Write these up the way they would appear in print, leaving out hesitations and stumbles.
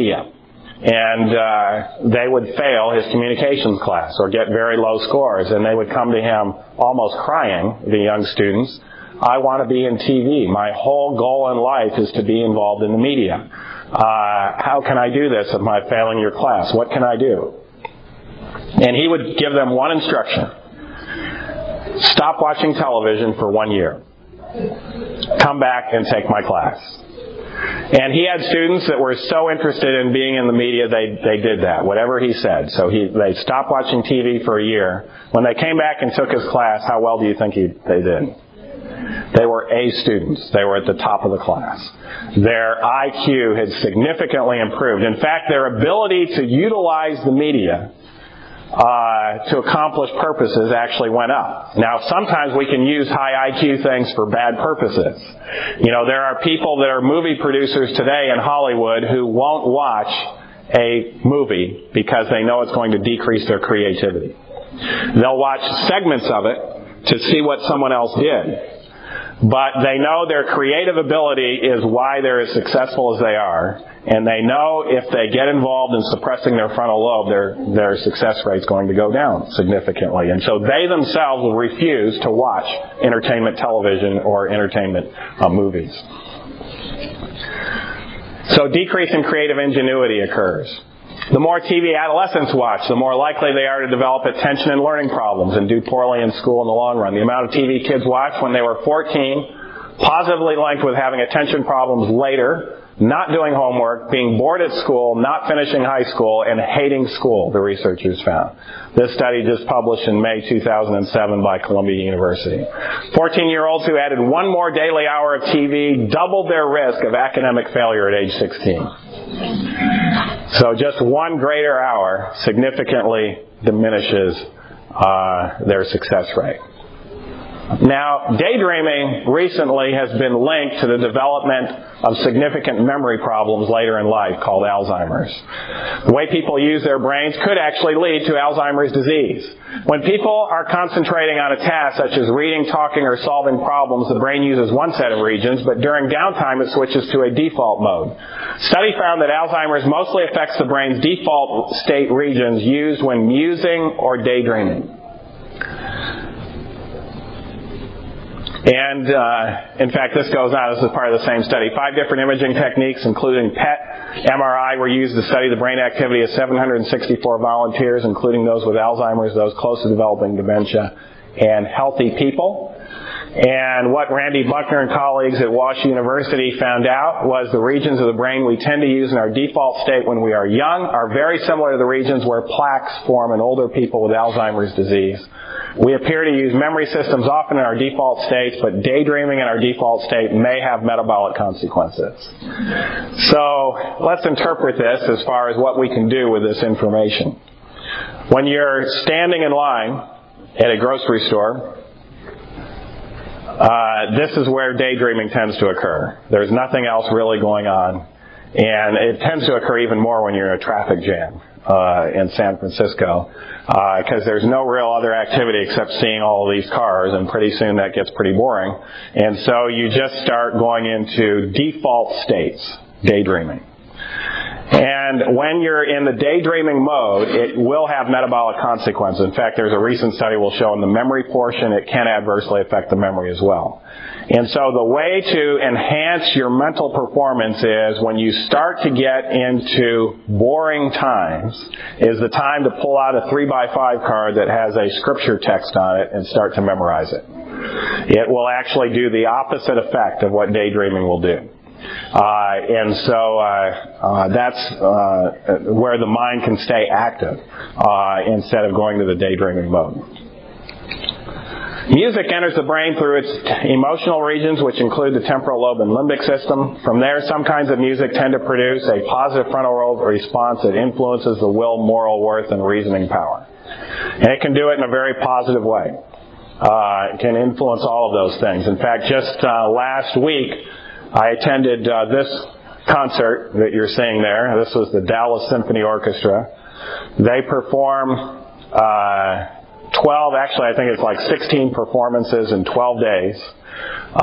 media. And they would fail his communications class or get very low scores. And they would come to him almost crying, the young students, I want to be in TV. My whole goal in life is to be involved in the media. How can I do this if I'm failing your class? What can I do? And he would give them one instruction. Stop watching television for 1 year. Come back and take my class. And he had students that were so interested in being in the media, they did that, whatever he said. So they stopped watching TV for a year. When they came back and took his class, how well do you think they did? They were A students. They were at the top of the class. Their IQ had significantly improved. In fact, their ability to utilize the media to accomplish purposes actually went up. Now, sometimes we can use high IQ things for bad purposes. There are people that are movie producers today in Hollywood who won't watch a movie because they know it's going to decrease their creativity. They'll watch segments of it to see what someone else did. But they know their creative ability is why they're as successful as they are. And they know if they get involved in suppressing their frontal lobe, their success rate's going to go down significantly. And so they themselves will refuse to watch entertainment television or entertainment movies. So decrease in creative ingenuity occurs. The more TV adolescents watch, the more likely they are to develop attention and learning problems and do poorly in school in the long run. The amount of TV kids watched when they were 14 positively linked with having attention problems later, not doing homework, being bored at school, not finishing high school, and hating school, the researchers found. This study just published in May 2007 by Columbia University. 14-year-olds who added one more daily hour of TV doubled their risk of academic failure at age 16. So just one greater hour significantly diminishes their success rate. Now, daydreaming recently has been linked to the development of significant memory problems later in life called Alzheimer's. The way people use their brains could actually lead to Alzheimer's disease. When people are concentrating on a task such as reading, talking, or solving problems, the brain uses one set of regions, but during downtime it switches to a default mode. Study found that Alzheimer's mostly affects the brain's default state regions used when musing or daydreaming. And, in fact, this goes on. This is part of the same study. 5 different imaging techniques, including PET, MRI, were used to study the brain activity of 764 volunteers, including those with Alzheimer's, those close to developing dementia, and healthy people. And what Randy Buckner and colleagues at Wash University found out was the regions of the brain we tend to use in our default state when we are young are very similar to the regions where plaques form in older people with Alzheimer's disease. We appear to use memory systems often in our default states, but daydreaming in our default state may have metabolic consequences. So let's interpret this as far as what we can do with this information. When you're standing in line at a grocery store, this is where daydreaming tends to occur. There's nothing else really going on. And it tends to occur even more when you're in a traffic jam in San Francisco, because there's no real other activity except seeing all of these cars, and pretty soon that gets pretty boring. And so you just start going into default states, daydreaming. And when you're in the daydreaming mode, it will have metabolic consequences. In fact, there's a recent study will show in the memory portion it can adversely affect the memory as well. And so the way to enhance your mental performance is when you start to get into boring times is the time to pull out a 3x5 card that has a scripture text on it and start to memorize it. It will actually do the opposite effect of what daydreaming will do. And so that's where the mind can stay active instead of going to the daydreaming mode. Music enters the brain through its emotional regions, which include the temporal lobe and limbic system. From there, some kinds of music tend to produce a positive frontal lobe response that influences the will, moral worth, and reasoning power. And it can do it in a very positive way. It can influence all of those things. In fact, just last week, I attended this concert that you're seeing there. This was the Dallas Symphony Orchestra. They perform 12, actually I think it's like 16 performances in 12 days.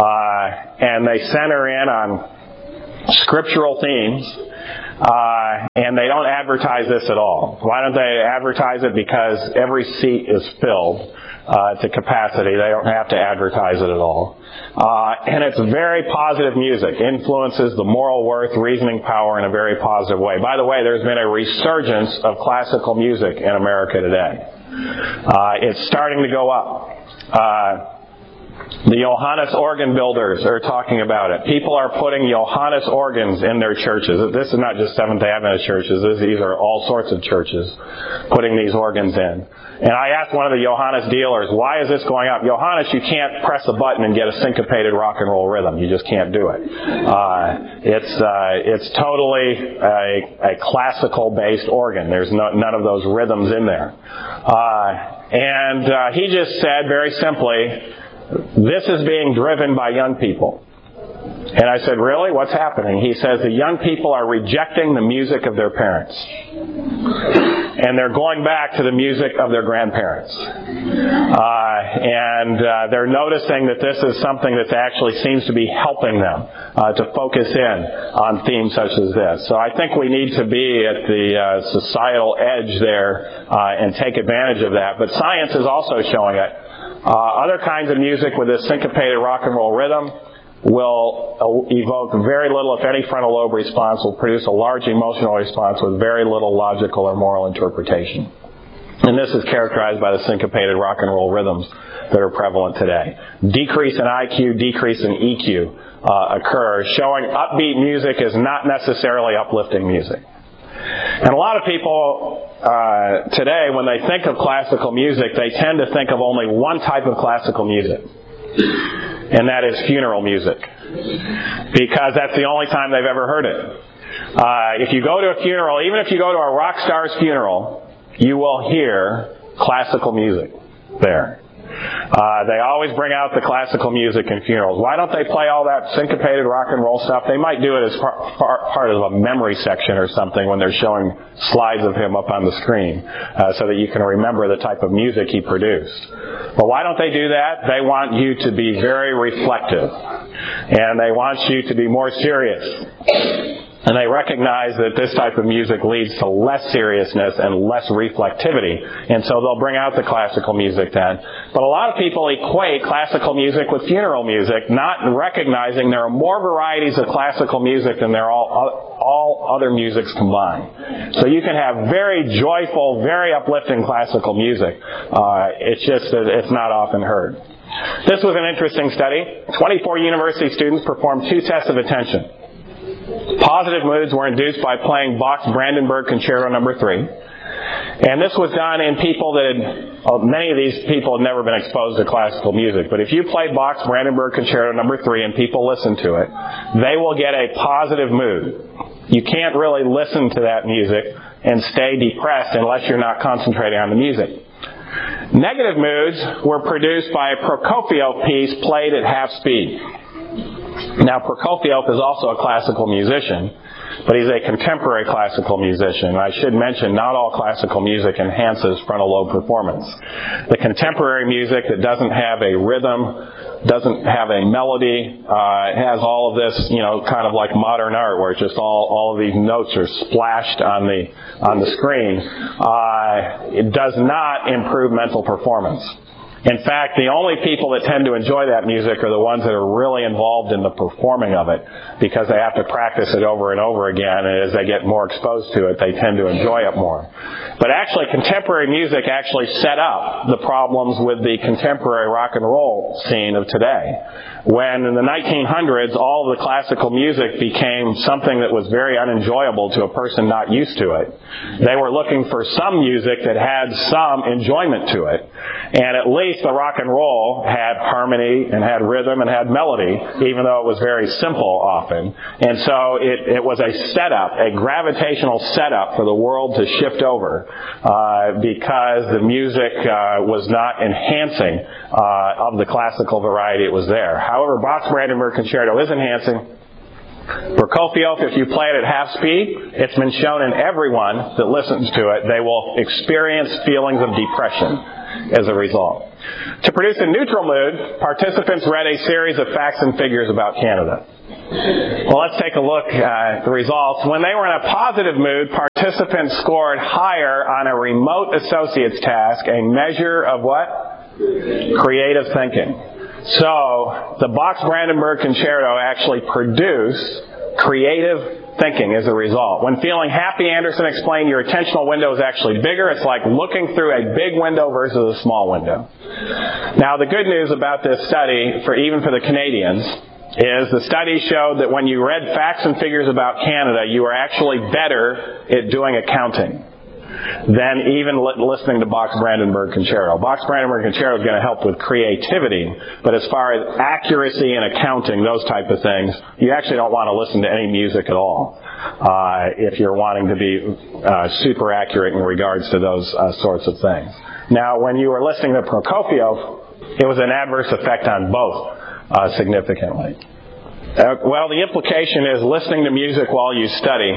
And they center in on scriptural themes. they don't advertise this at all. Why don't they advertise it? Because every seat is filled to capacity. They don't have to advertise it at all. And it's very positive music. Influences the moral worth, reasoning power in a very positive way. By the way, there's been a resurgence of classical music in America today. It's starting to go up. The Johannes organ builders are talking about it. People are putting Johannes organs in their churches. This is not just Seventh-day Adventist churches. These are all sorts of churches putting these organs in. And I asked one of the Johannes dealers, why is this going up? Johannes, you can't press a button and get a syncopated rock and roll rhythm. You just can't do it. It's totally a classical-based organ. There's none of those rhythms in there. And he just said, very simply, this is being driven by young people. And I said, really? What's happening? He says the young people are rejecting the music of their parents. And they're going back to the music of their grandparents. And they're noticing that this is something that actually seems to be helping them to focus in on themes such as this. So I think we need to be at the societal edge there and take advantage of that. But science is also showing it. Other kinds of music with this syncopated rock and roll rhythm will evoke very little, if any, frontal lobe response, will produce a large emotional response with very little logical or moral interpretation. And this is characterized by the syncopated rock and roll rhythms that are prevalent today. Decrease in IQ, decrease in EQ occurs, showing upbeat music is not necessarily uplifting music. And a lot of people today, when they think of classical music, they tend to think of only one type of classical music, and that is funeral music, because that's the only time they've ever heard it. If you go to a funeral, even if you go to a rock star's funeral, you will hear classical music there. They always bring out the classical music in funerals. Why don't they play all that syncopated rock and roll stuff? They might do it as part of a memory section or something when they're showing slides of him up on the screen so that you can remember the type of music he produced. But why don't they do that? They want you to be very reflective. And they want you to be more serious. And they recognize that this type of music leads to less seriousness and less reflectivity. And so they'll bring out the classical music then. But a lot of people equate classical music with funeral music, not recognizing there are more varieties of classical music than there are all other musics combined. So you can have very joyful, very uplifting classical music. It's just that it's not often heard. This was an interesting study. 24 university students performed 2 tests of attention. Positive moods were induced by playing Bach's Brandenburg Concerto No. 3. And this was done in people that many of these people had never been exposed to classical music. But if you play Bach's Brandenburg Concerto No. 3 and people listen to it, they will get a positive mood. You can't really listen to that music and stay depressed unless you're not concentrating on the music. Negative moods were produced by a Prokofiev piece played at half speed. Now, Prokofiev is also a classical musician, but he's a contemporary classical musician. I should mention, not all classical music enhances frontal lobe performance. The contemporary music that doesn't have a rhythm, doesn't have a melody, has all of this, kind of like modern art, where it's just all of these notes are splashed on the screen. It does not improve mental performance. In fact, the only people that tend to enjoy that music are the ones that are really involved in the performing of it, because they have to practice it over and over again, and as they get more exposed to it, they tend to enjoy it more. But actually, contemporary music actually set up the problems with the contemporary rock and roll scene of today. When in the 1900s, all of the classical music became something that was very unenjoyable to a person not used to it, they were looking for some music that had some enjoyment to it. And at least the rock and roll had harmony and had rhythm and had melody, even though it was very simple often. And so it was a setup, a gravitational setup for the world to shift over, because the music was not enhancing of the classical variety it was there. However, Bach's Brandenburg Concerto is enhancing. Prokofiev, if you play it at half speed, it's been shown in everyone that listens to it, they will experience feelings of depression as a result. To produce a neutral mood, participants read a series of facts and figures about Canada. Well, let's take a look at the results. When they were in a positive mood, participants scored higher on a remote associates task, a measure of what? Creative thinking. So, the Box-Brandenburg Concerto actually produced creative thinking as a result. When feeling happy, Anderson explained, your attentional window is actually bigger. It's like looking through a big window versus a small window. Now, the good news about this study, even for the Canadians, is the study showed that when you read facts and figures about Canada, you were actually better at doing accounting than even listening to Box-Brandenburg Concerto. Box-Brandenburg Concerto is going to help with creativity, but as far as accuracy in accounting, those type of things, you actually don't want to listen to any music at all if you're wanting to be super accurate in regards to those sorts of things. Now, when you were listening to Prokofiev, it was an adverse effect on both significantly. Well, the implication is listening to music while you study.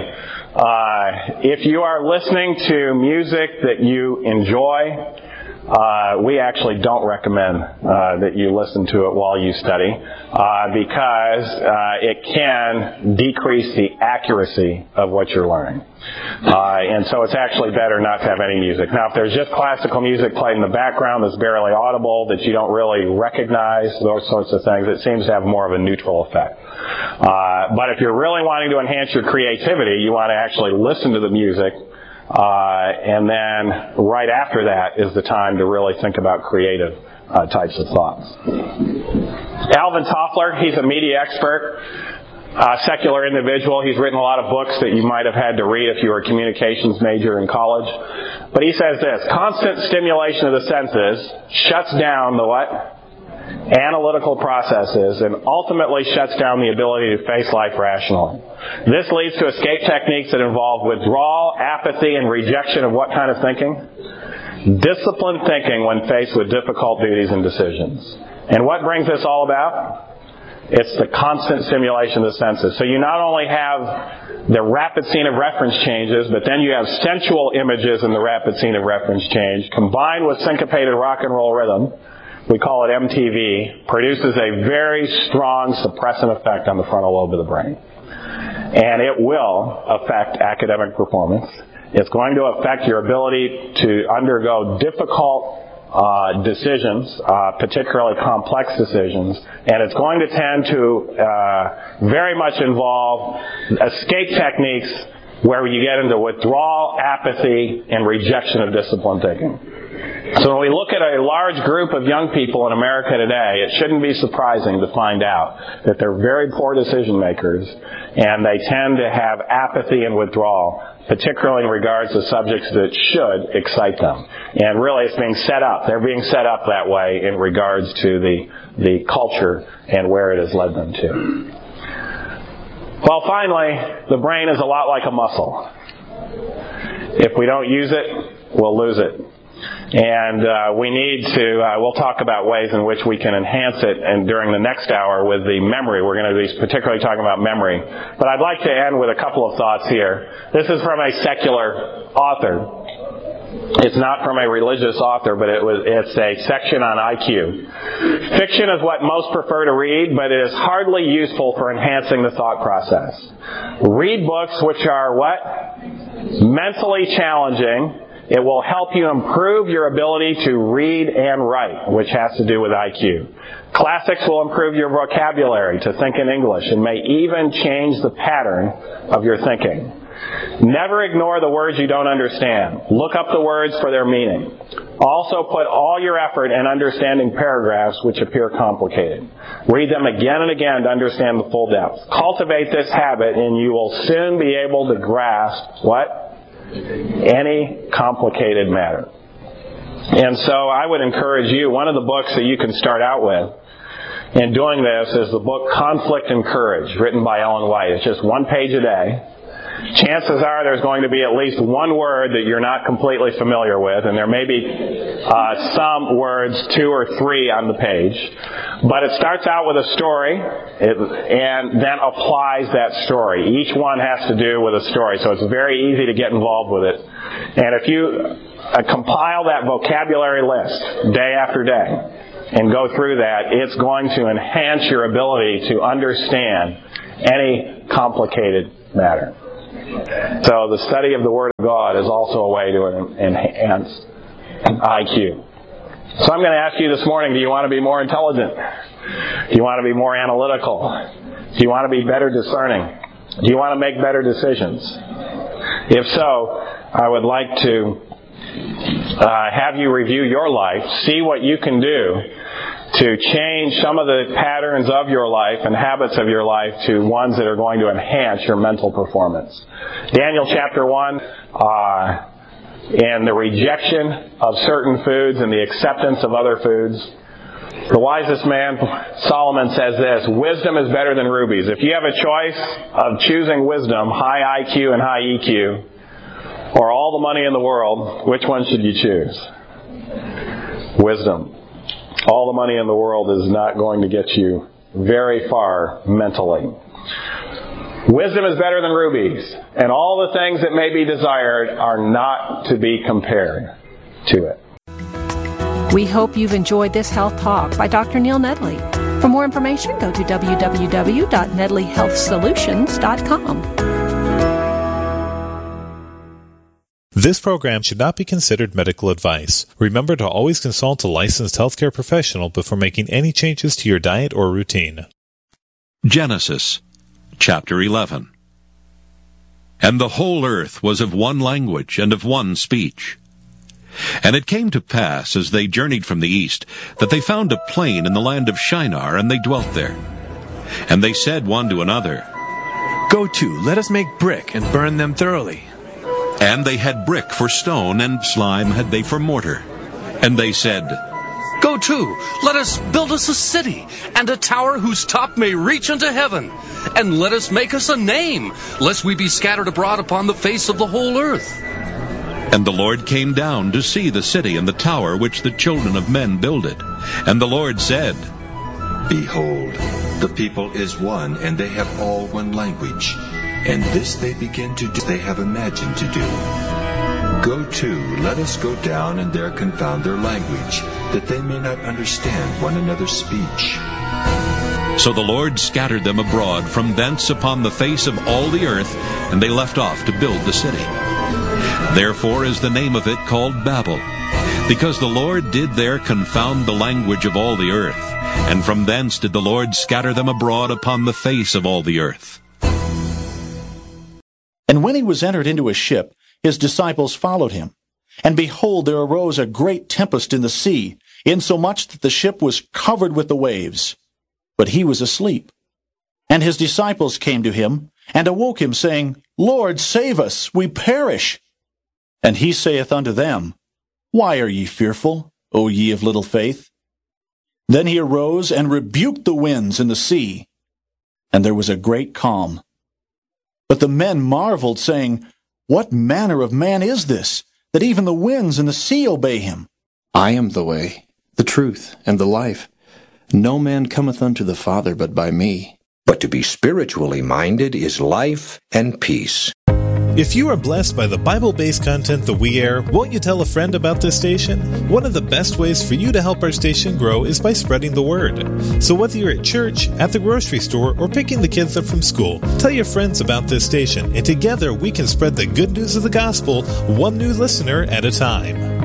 If you are listening to music that you enjoy, we actually don't recommend that you listen to it while you study because it can decrease the accuracy of what you're learning. And so it's actually better not to have any music. Now, if there's just classical music played in the background that's barely audible, that you don't really recognize, those sorts of things, it seems to have more of a neutral effect. But if you're really wanting to enhance your creativity, you want to actually listen to the music. And then right after that is the time to really think about creative types of thoughts. Alvin Toffler, he's a media expert, secular individual. He's written a lot of books that you might have had to read if you were a communications major in college. But he says this, constant stimulation of the senses shuts down the what? Analytical processes and ultimately shuts down the ability to face life rationally. This leads to escape techniques that involve withdrawal, apathy, and rejection of what kind of thinking? Disciplined thinking when faced with difficult duties and decisions. And what brings this all about? It's the constant stimulation of the senses. So you not only have the rapid scene of reference changes, but then you have sensual images in the rapid scene of reference change, combined with syncopated rock and roll rhythm. We call it MTV, produces a very strong suppressant effect on the frontal lobe of the brain. And it will affect academic performance. It's going to affect your ability to undergo difficult decisions, particularly complex decisions, and it's going to tend to very much involve escape techniques where you get into withdrawal, apathy, and rejection of disciplined thinking. So when we look at a large group of young people in America today, it shouldn't be surprising to find out that they're very poor decision makers and they tend to have apathy and withdrawal, particularly in regards to subjects that should excite them. And really it's being set up. They're being set up that way in regards to the culture and where it has led them to. Well, finally, the brain is a lot like a muscle. If we don't use it, we'll lose it. And we need to, we'll talk about ways in which we can enhance it, and during the next hour with the memory. We're going to be particularly talking about memory. But I'd like to end with a couple of thoughts here. This is from a secular author. It's not from a religious author, but it's a section on IQ. Fiction is what most prefer to read, but it is hardly useful for enhancing the thought process. Read books which are what? Mentally challenging. It will help you improve your ability to read and write, which has to do with IQ. Classics will improve your vocabulary to think in English and may even change the pattern of your thinking. Never ignore the words you don't understand. Look up the words for their meaning. Also put all your effort in understanding paragraphs which appear complicated. Read them again and again to understand the full depth. Cultivate this habit and you will soon be able to grasp what? Any complicated matter. And so I would encourage you, one of the books that you can start out with in doing this is the book Conflict and Courage, written by Ellen White. It's just one page a day. Chances are there's going to be at least one word that you're not completely familiar with, and there may be some words, 2 or 3 on the page. But it starts out with a story and then applies that story. Each one has to do with a story, so it's very easy to get involved with it. And if you compile that vocabulary list day after day, and go through that, it's going to enhance your ability to understand any complicated matter. So the study of the Word of God is also a way to enhance IQ. So I'm going to ask you this morning, do you want to be more intelligent? Do you want to be more analytical? Do you want to be better discerning? Do you want to make better decisions? If so, I would like to have you review your life, see what you can do to change some of the patterns of your life and habits of your life to ones that are going to enhance your mental performance. Daniel chapter 1, and the rejection of certain foods and the acceptance of other foods. The wisest man, Solomon, says this: wisdom is better than rubies. If you have a choice of choosing wisdom, high IQ and high EQ, or all the money in the world, which one should you choose? Wisdom. All the money in the world is not going to get you very far mentally. Wisdom is better than rubies, and all the things that may be desired are not to be compared to it. We hope you've enjoyed this health talk by Dr. Neil Nedley. For more information, go to www.nedleyhealthsolutions.com. This program should not be considered medical advice. Remember to always consult a licensed healthcare professional before making any changes to your diet or routine. Genesis, chapter 11. And the whole earth was of one language and of one speech. And it came to pass, as they journeyed from the east, that they found a plain in the land of Shinar, and they dwelt there. And they said one to another, Go to, let us make brick and burn them thoroughly. And they had brick for stone, and slime had they for mortar. And they said, Go to, let us build us a city, and a tower whose top may reach unto heaven. And let us make us a name, lest we be scattered abroad upon the face of the whole earth. And the Lord came down to see the city and the tower which the children of men builded. And the Lord said, Behold, the people is one, and they have all one language. And this they begin to do, they have imagined to do. Go to, let us go down and there confound their language, that they may not understand one another's speech. So the Lord scattered them abroad from thence upon the face of all the earth, and they left off to build the city. Therefore is the name of it called Babel, because the Lord did there confound the language of all the earth, and from thence did the Lord scatter them abroad upon the face of all the earth. And when he was entered into a ship, his disciples followed him. And behold, there arose a great tempest in the sea, insomuch that the ship was covered with the waves. But he was asleep. And his disciples came to him, and awoke him, saying, Lord, save us, we perish. And he saith unto them, Why are ye fearful, O ye of little faith? Then he arose and rebuked the winds and the sea, and there was a great calm. But the men marveled, saying, What manner of man is this, that even the winds and the sea obey him? I am the way, the truth, and the life. No man cometh unto the Father but by me. But to be spiritually minded is life and peace. If you are blessed by the Bible-based content that we air, won't you tell a friend about this station? One of the best ways for you to help our station grow is by spreading the word. So whether you're at church, at the grocery store, or picking the kids up from school, tell your friends about this station, and together we can spread the good news of the gospel one new listener at a time.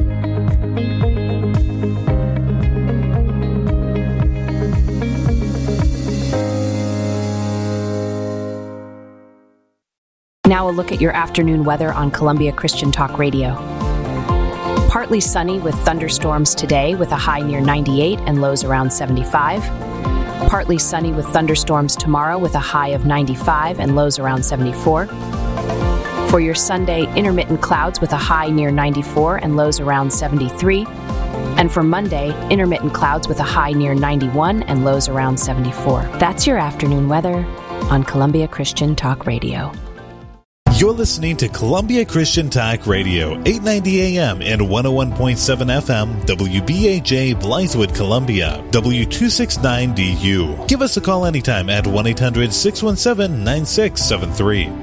Now a look at your afternoon weather on Columbia Christian Talk Radio. Partly sunny with thunderstorms today with a high near 98 and lows around 75. Partly sunny with thunderstorms tomorrow with a high of 95 and lows around 74. For your Sunday, intermittent clouds with a high near 94 and lows around 73. And for Monday, intermittent clouds with a high near 91 and lows around 74. That's your afternoon weather on Columbia Christian Talk Radio. You're listening to Columbia Christian Talk Radio, 890 AM and 101.7 FM, WBAJ Blythewood, Columbia, W269DU. Give us a call anytime at 1-800-617-9673.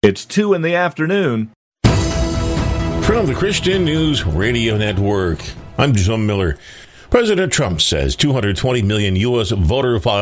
It's 2 in the afternoon. From the Christian News Radio Network, I'm Jim Miller. President Trump says 220 million U.S. voter files